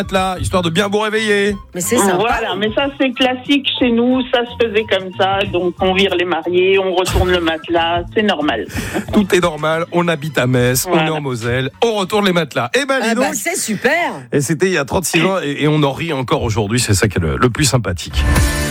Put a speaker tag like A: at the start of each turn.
A: matelas, histoire de bien vous réveiller.
B: Mais c'est sympa.
C: Voilà, mais ça c'est classique chez nous, ça se faisait comme ça, donc on vire les mariés, on retourne le matelas, c'est normal.
A: Tout est normal, on habite à Metz, on est en Moselle, on retourne les matelas. Eh ben, dis donc.
B: C'est super.
A: Et c'était il y a 36 ans et on en rit encore aujourd'hui, c'est ça qui est le plus sympathique.